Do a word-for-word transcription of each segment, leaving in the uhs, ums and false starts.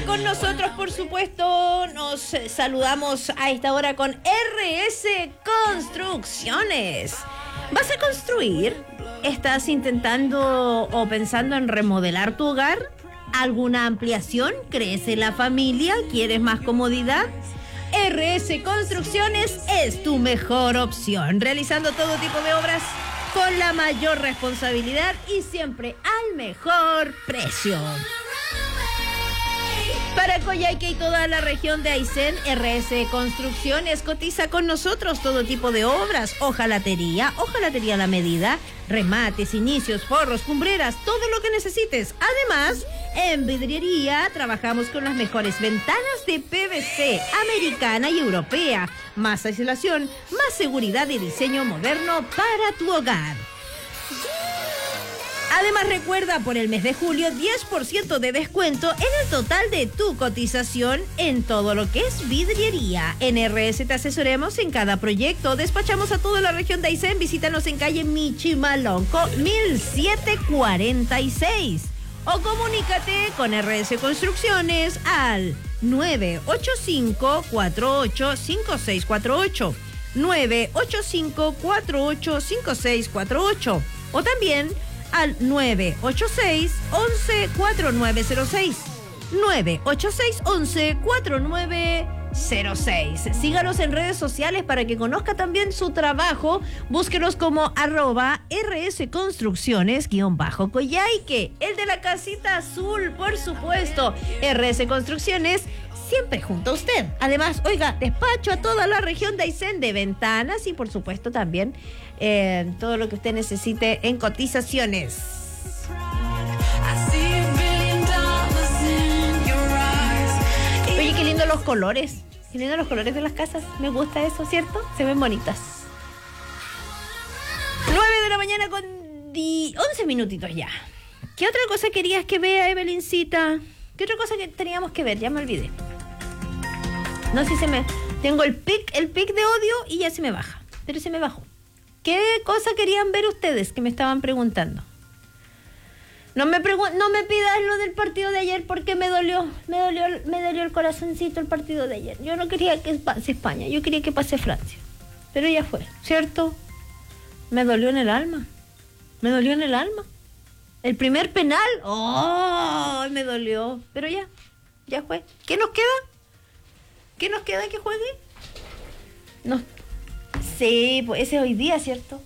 Y con nosotros, por supuesto, nos saludamos a esta hora con R S Construcciones. ¿Vas a construir? ¿Estás intentando o pensando en remodelar tu hogar? ¿Alguna ampliación? ¿Crece la familia? ¿Quieres más comodidad? R S Construcciones es tu mejor opción, realizando todo tipo de obras con la mayor responsabilidad y siempre al mejor precio. Para Coyhaique y toda la región de Aysén, R S Construcciones cotiza con nosotros todo tipo de obras, hojalatería, hojalatería a la medida, remates, inicios, forros, cumbreras, todo lo que necesites. Además, en vidriería trabajamos con las mejores ventanas de P V C, americana y europea, más aislación, más seguridad y diseño moderno para tu hogar. Además, recuerda, por el mes de julio, diez por ciento de descuento en el total de tu cotización en todo lo que es vidriería. En R S te asesoremos en cada proyecto. Despachamos a toda la región de Aysén. Visítanos en calle Michimalonco, mil setecientos cuarenta y seis. O comunícate con R S Construcciones al nueve ocho cinco, cuatro ocho, cinco seis cuatro ocho. nueve ocho cinco, cuatro ocho, cinco seis cuatro ocho. O también al nueve ocho seis, once, cuarenta y nueve cero seis. nueve ocho seis, once, cuarenta y nueve cero seis. Síganos en redes sociales para que conozca también su trabajo. Búsquenos como arroba R S Construcciones guión bajo Coyhaique. El de la casita azul, por supuesto. R S Construcciones, siempre junto a usted. Además, oiga, despacho a toda la región de Aysén de ventanas y por supuesto también eh, todo lo que usted necesite en cotizaciones. Oye, qué lindo los colores. Qué lindo los colores de las casas. Me gusta eso, ¿cierto? Se ven bonitas. nueve de la mañana con once minutitos ya. ¿Qué otra cosa querías que vea, Evelincita? ¿Qué otra cosa que teníamos que ver? Ya me olvidé. No sé si se me... Tengo el pic, el pic de odio y ya se me baja. Pero se me bajó. ¿Qué cosa querían ver ustedes que me estaban preguntando? No me pregu- no me pidas lo del partido de ayer porque me dolió. Me dolió, me dolió el corazoncito el partido de ayer. Yo no quería que pase España. Yo quería que pase Francia. Pero ya fue, ¿cierto? Me dolió en el alma. Me dolió en el alma. El primer penal. ¡Oh! Me dolió. Pero ya. Ya fue. ¿Qué nos queda? ¿Qué nos queda que juegue? Nos... Sí, pues ese es hoy día, ¿cierto?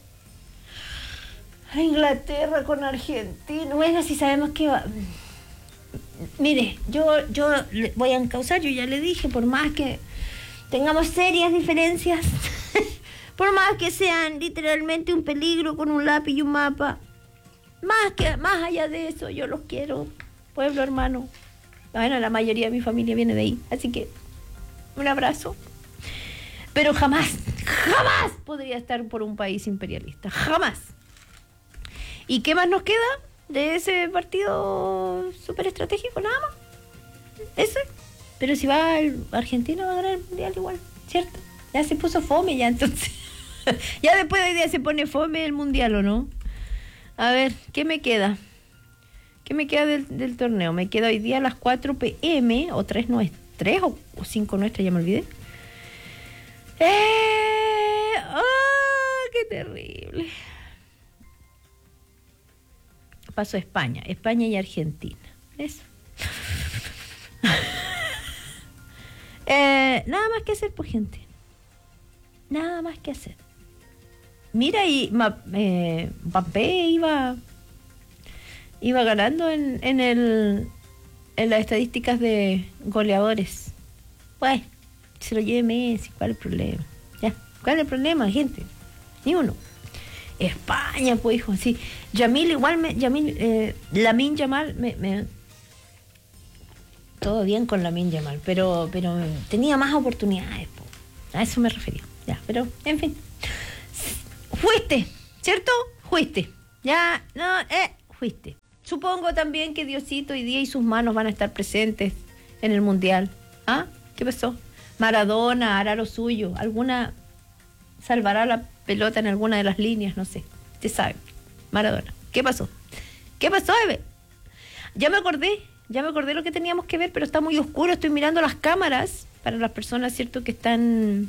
Inglaterra con Argentina. Bueno, si sabemos que va... Mire, yo, yo voy a encauzar, yo ya le dije, por más que tengamos serias diferencias, por más que sean literalmente un peligro con un lápiz y un mapa, más que más allá de eso, yo los quiero, pueblo hermano. Bueno, la mayoría de mi familia viene de ahí, así que un abrazo. Pero jamás, jamás podría estar por un país imperialista, jamás. ¿Y qué más nos queda de ese partido súper estratégico? Nada más. Ese. Pero si va el Argentina va a ganar el mundial igual, ¿cierto? Ya se puso fome ya entonces. Ya después de hoy día se pone fome el mundial, ¿o no? A ver, ¿qué me queda? ¿Qué me queda del, del torneo? Me queda hoy día a las cuatro pe eme, o tres nuestras, o, o cinco nuestras, ya me olvidé. ¡Eh! ¡Oh, qué terrible! Pasó España, España y Argentina. Eso. eh, nada más que hacer, por gente. Nada más que hacer. Mira, y eh, Mbappé iba iba ganando en, en el en las estadísticas de goleadores. Pues, se lo lleve Messi, ¿cuál es el problema? Ya, ¿cuál es el problema, gente? Ni uno. España, pues, hijo, sí. Yamil igual me... Yamil, eh, Lamine Yamal me, me... Todo bien con Lamine Yamal, pero, pero tenía más oportunidades, po. A eso me refería. Ya, pero, en fin. Fuiste, ¿cierto? Fuiste. Ya, no, eh, fuiste. Supongo también que Diosito hoy día y sus manos van a estar presentes en el Mundial. ¿Ah? ¿Qué pasó? Maradona hará lo suyo. Alguna salvará la pelota en alguna de las líneas, no sé. Usted sabe. Maradona. ¿Qué pasó? ¿Qué pasó, Eve? Ya me acordé. Ya me acordé lo que teníamos que ver, pero está muy oscuro. Estoy mirando las cámaras para las personas, ¿cierto?, que están...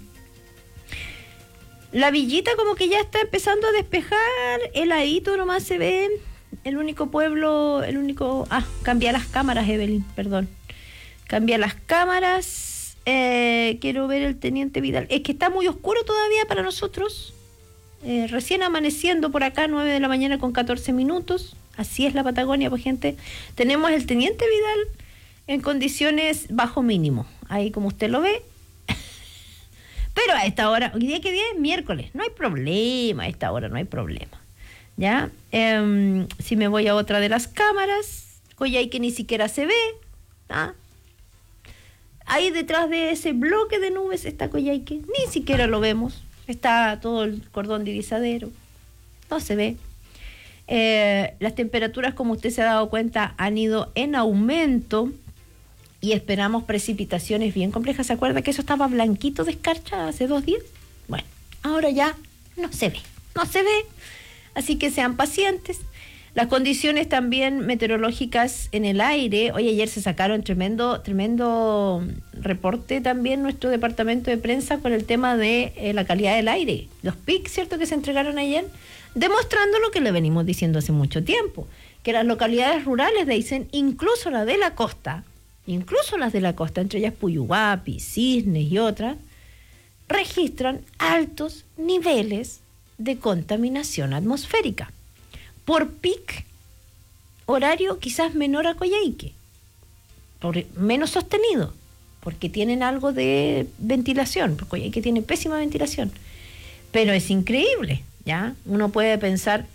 La villita como que ya está empezando a despejar, heladito nomás se ve. El único pueblo, el único... Ah, cambia las cámaras, Evelyn, perdón. Cambia las cámaras. Eh, quiero ver el Teniente Vidal. Es que está muy oscuro todavía para nosotros. Eh, recién amaneciendo por acá, nueve de la mañana con catorce minutos. Así es la Patagonia, pues gente. Tenemos el Teniente Vidal en condiciones bajo mínimo. Ahí como usted lo ve. Pero a esta hora, ¿hoy día qué día es? Miércoles. No hay problema, a esta hora no hay problema. ¿Ya? Eh, si me voy a otra de las cámaras, Coyhaique ni siquiera se ve. ¿Ah? Ahí detrás de ese bloque de nubes está Coyhaique. Ni siquiera lo vemos. Está todo el cordón de irizadero. No se ve. Eh, las temperaturas, como usted se ha dado cuenta, han ido en aumento. Y esperamos precipitaciones bien complejas. ¿Se acuerda que eso estaba blanquito de escarcha hace dos días? Bueno, ahora ya no se ve, no se ve. Así que sean pacientes. Las condiciones también meteorológicas en el aire. Hoy ayer se sacaron tremendo, tremendo reporte también nuestro departamento de prensa con el tema de eh, la calidad del aire. Los P I C, ¿cierto?, que se entregaron ayer, demostrando lo que le venimos diciendo hace mucho tiempo, que las localidades rurales de Aysén, incluso la de la costa, incluso las de la costa, entre ellas Puyuhuapi, Cisnes y otras, registran altos niveles de contaminación atmosférica. Por pic horario quizás menor a Coyhaique, por, menos sostenido, porque tienen algo de ventilación, porque Coyhaique tiene pésima ventilación. Pero es increíble, ¿ya? Uno puede pensar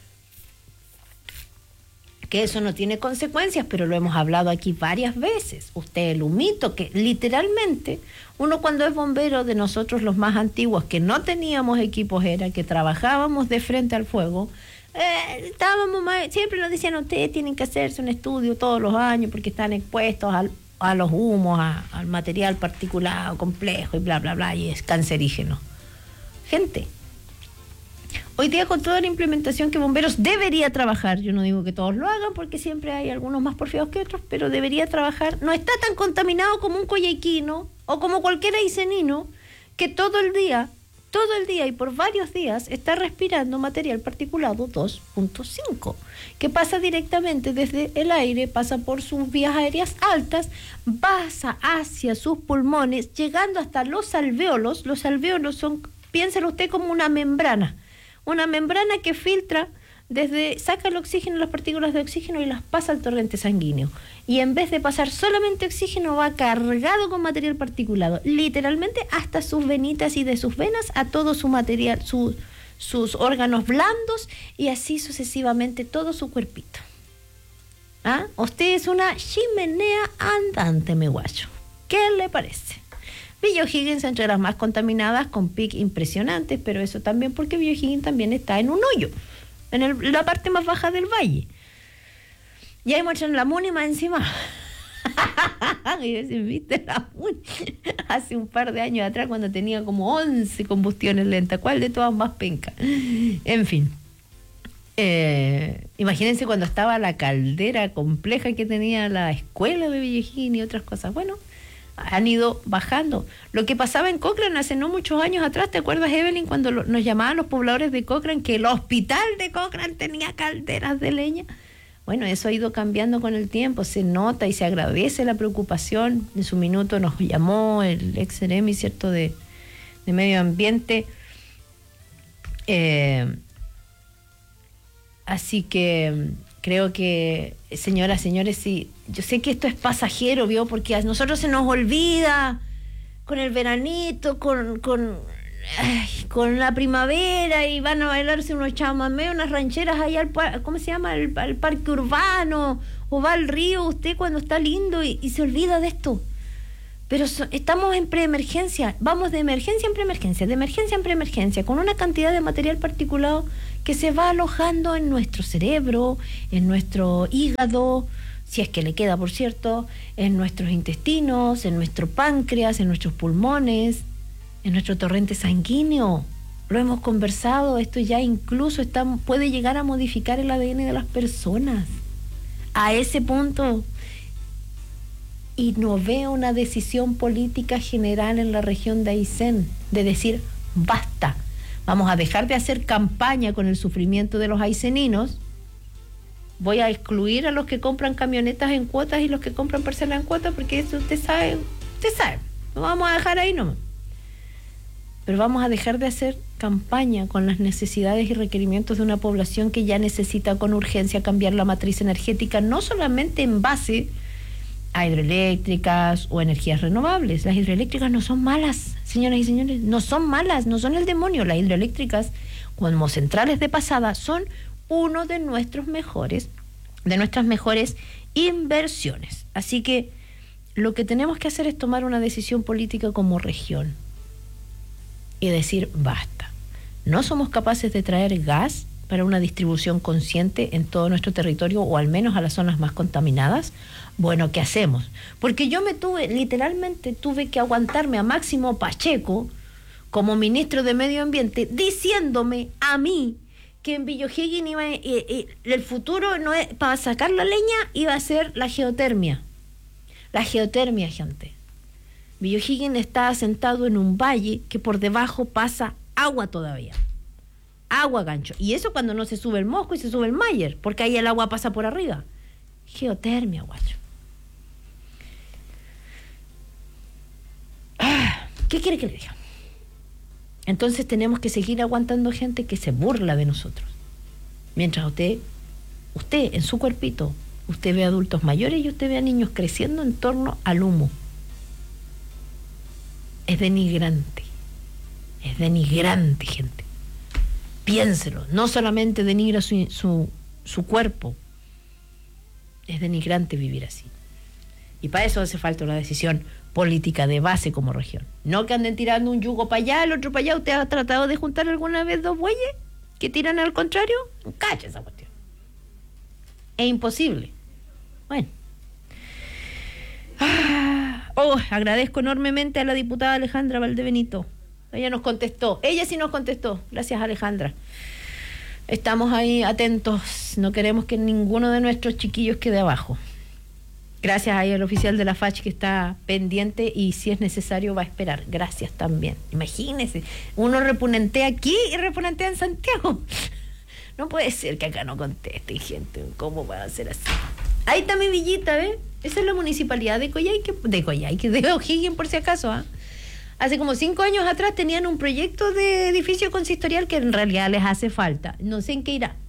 que eso no tiene consecuencias, pero lo hemos hablado aquí varias veces. Usted, el humito, que literalmente uno cuando es bombero, de nosotros los más antiguos, que no teníamos equipos, era que trabajábamos de frente al fuego, eh, estábamos más, siempre nos decían, ustedes tienen que hacerse un estudio todos los años porque están expuestos al, a los humos, a, al material particulado, complejo y bla, bla, bla, y es cancerígeno. Gente, hoy día con toda la implementación que Bomberos debería trabajar, yo no digo que todos lo hagan porque siempre hay algunos más porfiados que otros, pero debería trabajar, no está tan contaminado como un coyhaiquino o como cualquier aicenino que todo el día, todo el día y por varios días está respirando material particulado dos punto cinco, que pasa directamente desde el aire, pasa por sus vías aéreas altas, pasa hacia sus pulmones, llegando hasta los alvéolos. Los alvéolos son, piénselo usted, como una membrana. Una membrana que filtra desde, saca el oxígeno, las partículas de oxígeno y las pasa al torrente sanguíneo. Y en vez de pasar solamente oxígeno, va cargado con material particulado, literalmente hasta sus venitas y de sus venas a todo su material, su, sus órganos blandos y así sucesivamente todo su cuerpito. ¿Ah? Usted es una chimenea andante, me guacho. ¿Qué le parece? Villa O'Higgins entre las más contaminadas, con pic impresionantes, pero eso también porque Villa O'Higgins también está en un hoyo, en el, la parte más baja del valle. Y ahí muestran la Muni más encima. Y yo, ¿viste la Muni? Hace un par de años atrás, cuando tenía como once combustiones lentas, ¿cuál de todas más penca? En fin. Eh, imagínense cuando estaba la caldera compleja que tenía la escuela de Villa O'Higgins y otras cosas. Bueno, han ido bajando. Lo que pasaba en Cochrane hace no muchos años atrás, ¿te acuerdas, Evelyn, cuando lo, nos llamaban los pobladores de Cochrane que el hospital de Cochrane tenía calderas de leña? Bueno, eso ha ido cambiando con el tiempo, se nota y se agradece la preocupación. En su minuto nos llamó el ex Ceremi, ¿cierto?, de, de Medio Ambiente. Eh, así que creo que, señoras, señores, sí, yo sé que esto es pasajero, ¿vio? Porque a nosotros se nos olvida con el veranito, con, con, ay, con la primavera, y van a bailarse unos chamamés, unas rancheras allá al, ¿cómo se llama?, al, al parque urbano, o va al río usted cuando está lindo y, y se olvida de esto. Pero so, estamos en preemergencia, vamos de emergencia en preemergencia, de emergencia en preemergencia, con una cantidad de material particulado que se va alojando en nuestro cerebro, en nuestro hígado, si es que le queda, por cierto, en nuestros intestinos, en nuestro páncreas, en nuestros pulmones, en nuestro torrente sanguíneo. Lo hemos conversado, esto ya incluso está, puede llegar a modificar el A D N de las personas. A ese punto, y no veo una decisión política general en la región de Aysén de decir, basta, vamos a dejar de hacer campaña con el sufrimiento de los ayseninos, voy a excluir a los que compran camionetas en cuotas y los que compran parcelas en cuotas, porque eso usted sabe, usted sabe, lo vamos a dejar ahí nomás. Pero vamos a dejar de hacer campaña con las necesidades y requerimientos de una población que ya necesita con urgencia cambiar la matriz energética, no solamente en base a hidroeléctricas o energías renovables. Las hidroeléctricas no son malas, señoras y señores, no son malas, no son el demonio. Las hidroeléctricas, como centrales de pasada, son uno de nuestros mejores, de nuestras mejores inversiones. Así que lo que tenemos que hacer es tomar una decisión política como región y decir basta. No somos capaces de traer gas para una distribución consciente en todo nuestro territorio, o al menos a las zonas más contaminadas. Bueno, ¿qué hacemos? Porque yo me tuve, literalmente tuve que aguantarme a Máximo Pacheco como ministro de Medio Ambiente diciéndome a mí que en Villa O'Higgins iba, eh, eh, el futuro no es, para sacar la leña iba a ser la geotermia. La geotermia, gente. Villa O'Higgins está asentado en un valle que por debajo pasa agua todavía. Agua, gancho. Y eso cuando no se sube el Mosco y se sube el Mayer, porque ahí el agua pasa por arriba. Geotermia, guacho. Ah, ¿qué quiere que le diga? Entonces tenemos que seguir aguantando gente que se burla de nosotros. Mientras usted, usted en su cuerpito, usted ve adultos mayores y usted ve a niños creciendo en torno al humo. Es denigrante. Es denigrante, gente. Piénselo. No solamente denigra su, su, su cuerpo. Es denigrante vivir así. Y para eso hace falta una decisión política de base como región. No que anden tirando un yugo para allá, el otro para allá. ¿Usted ha tratado de juntar alguna vez dos bueyes que tiran al contrario? Cacha esa cuestión. Es imposible. Bueno. Ah, oh, agradezco enormemente a la diputada Alejandra Valdebenito. Ella nos contestó. Ella sí nos contestó. Gracias, Alejandra. Estamos ahí atentos. No queremos que ninguno de nuestros chiquillos quede abajo. Gracias ahí al oficial de la F A C H que está pendiente y si es necesario va a esperar. Gracias también. Imagínense, uno repunentea aquí y repunentea en Santiago. No puede ser que acá no contesten, gente. ¿Cómo va a ser así? Ahí está mi villita, ¿ves? Esa es la municipalidad de Coyhaique, de Coyhaique, de O'Higgins por si acaso, ¿ah? ¿eh? Hace como cinco años atrás tenían un proyecto de edificio consistorial que en realidad les hace falta. No sé en qué irá.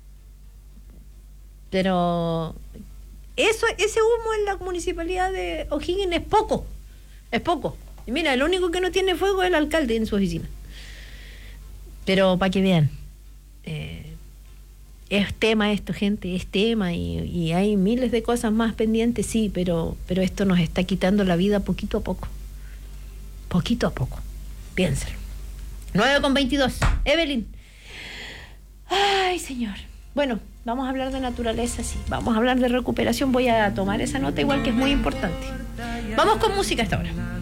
Pero eso, ese humo en la municipalidad de O'Higgins es poco. Es poco. Y mira, el único que no tiene fuego es el alcalde en su oficina. Pero para que vean, eh, es tema esto, gente, es tema y, y hay miles de cosas más pendientes, sí, pero, pero esto nos está quitando la vida poquito a poco. Poquito a poco. Piénsalo. nueve con veintidós. Evelyn. Ay, señor. Bueno, vamos a hablar de naturaleza, sí. Vamos a hablar de recuperación. Voy a tomar esa nota igual que es muy importante. Vamos con música hasta ahora.